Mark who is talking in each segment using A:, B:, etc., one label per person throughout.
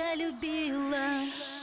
A: я любила.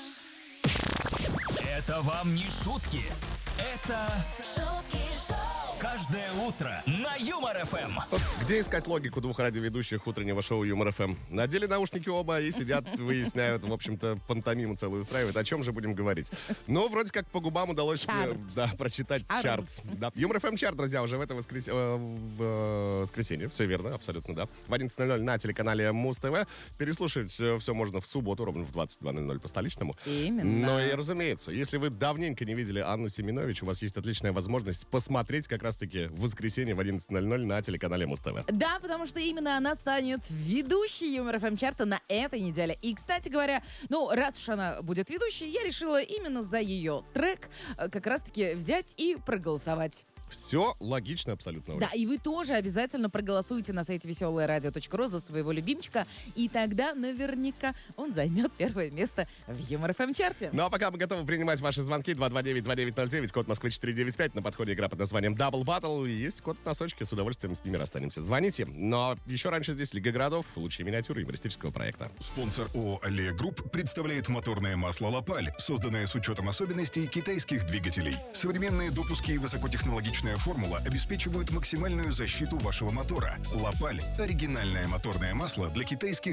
B: Это вам не шутки. Это
A: Шутки шоу.
B: каждое утро на Юмор ФМ.
C: Где искать логику двух радиоведущих утреннего шоу Юмор ФМ? Надели наушники оба и сидят, выясняют, в общем-то, пантомиму целую устраивают. О чем же будем говорить? Но вроде как по губам удалось прочитать чарт. Да. Юмор ФМ чарт, друзья, уже в это воскресенье. Все верно, абсолютно, да. В 11:00 на телеканале Муз-ТВ. Переслушать все можно в субботу, ровно в 22:00 по столичному.
D: Именно.
C: Но и, разумеется, если вы давненько не видели Анну Семенович, у вас есть отличная возможность посмотреть как раз-таки в воскресенье в 11:00 на телеканале Муз-ТВ.
D: Да, потому что именно она станет ведущей Юмор ФМ чарта на этой неделе. И, кстати говоря, раз уж она будет ведущей, я решила именно за ее трек как раз-таки взять и проголосовать.
C: Все логично абсолютно.
D: Да, и вы тоже обязательно проголосуйте на сайте веселое-радио.ру за своего любимчика, и тогда наверняка он займет первое место в Юмор ФМ чарте.
C: Ну а пока мы готовы принимать ваши звонки 229-2909, код Москвы 495, на подходе игра под названием Double Battle, и есть код носочки, с удовольствием с ними расстанемся. Звоните. Но еще раньше здесь Лига городов, лучшие миниатюры юмористического проекта.
E: Спонсор ООО «Аллея Групп» представляет моторное масло «Лапаль», созданное с учетом особенностей китайских двигателей. Современные допуски и высокотехнологичная формула обеспечивают максимальную защиту вашего мотора. «Лапаль» — оригинальное моторное масло для китайских